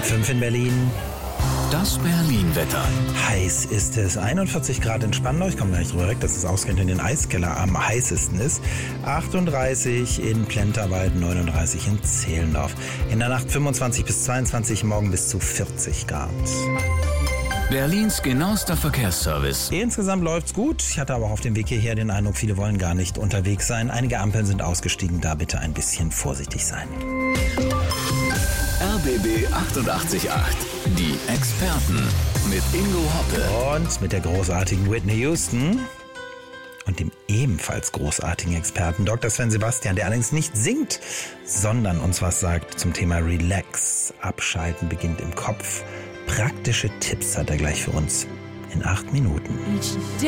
5 in Berlin. Das Berlin-Wetter. Heiß ist es. 41 Grad in Spandau. Ich komme gleich drüber weg, dass es ausgerechnet in den Eiskeller am heißesten ist. 38 in Plenterwald, 39 in Zehlendorf. In der Nacht 25 bis 22, morgen bis zu 40 Grad. Berlins genauester Verkehrsservice. Insgesamt läuft's gut. Ich hatte aber auch auf dem Weg hierher den Eindruck, viele wollen gar nicht unterwegs sein. Einige Ampeln sind ausgestiegen, da bitte ein bisschen vorsichtig sein. RBB 88.8. Die Experten mit Ingo Hoppe. Und mit der großartigen Whitney Houston und dem ebenfalls großartigen Experten Dr. Sven Sebastian, der allerdings nicht singt, sondern uns was sagt zum Thema Relax. Abschalten beginnt im Kopf. Praktische Tipps hat er gleich für uns in 8 Minuten.